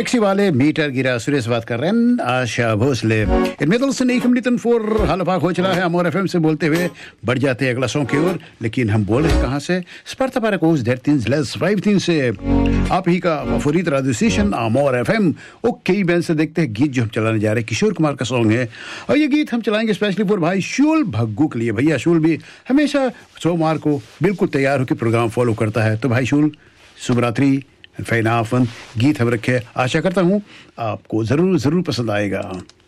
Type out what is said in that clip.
taxi वाले metre गिरा सुरेश बात कर रहे हैं आशा भोसले इनमें से 9 मिनट फोर हालफाक हो चला है अमोर एफएम से बोलते हुए बढ़ जाते हैं अगला सॉन्ग की ओर लेकिन हम बोल रहे हैं कहां से स्पर्ता पारा कोस डेटिंस लेस 53 से आप ही का Farid radio station अमोर FM okay band से देखते हैं गीत जो हम चलाने जा रहे हैं किशोर कुमार का सॉन्ग है और ये गीत हम चलाएंगे स्पेशली फॉर भाई शूल भग्गू के लिए भैया शूल भी हमेशा सोमवार को बिल्कुल तैयार होकर प्रोग्राम फॉलो करता है तो भाई शूल शुभ रात्रि फैनाफन गीत हम रखे आशा करता हूं आपको जरूर पसंद आएगा